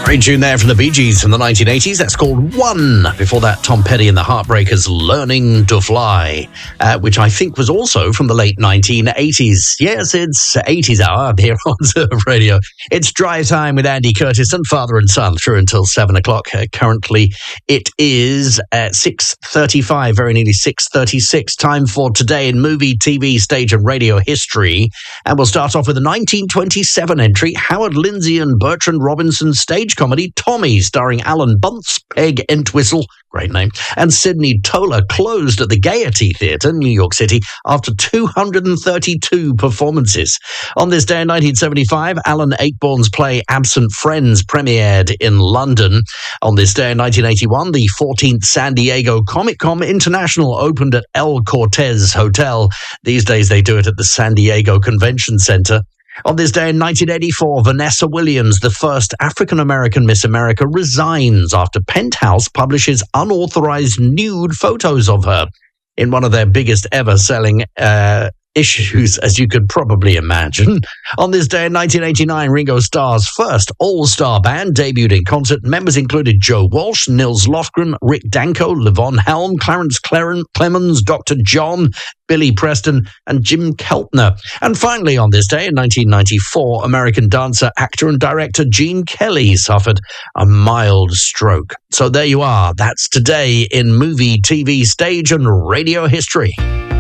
Great tune there from the Bee Gees from the 1980s. That's called One. Before that, Tom Petty and the Heartbreakers, Learning to Fly, which I think was also from the late 1980s. Yes, it's 80s hour here on Surf Radio. It's Drive Time with Andy Curtis and Father and Son through until 7 o'clock. Currently, it is 6:35, very nearly 6:36. Time for today in movie, TV, stage and radio history. And we'll start off with a 1927 entry, Howard Lindsay and Bertrand Robinson's stage comedy Tommy, starring Alan Bunce, Peg Entwistle, great name, and Sidney Toler, closed at the Gaiety Theatre, New York City, after 232 performances. On this day in 1975, Alan Ayckbourn's play Absent Friends premiered in London. On this day in 1981, the 14th San Diego Comic-Con International opened at El Cortez Hotel. These days they do it at the San Diego Convention Center. On this day in 1984, Vanessa Williams, the first African-American Miss America, resigns after Penthouse publishes unauthorized nude photos of her in one of their biggest ever selling issues, as you could probably imagine. On this day in 1989, Ringo Starr's first all-star band debuted in concert. Members included Joe Walsh, Nils Lofgren, Rick Danko, Levon Helm, Clarence Clemens, Dr. John, Billy Preston, and Jim Keltner. And finally, on this day in 1994, American dancer, actor, and director Gene Kelly suffered a mild stroke. So there you are. That's today in movie, TV, stage, and radio history.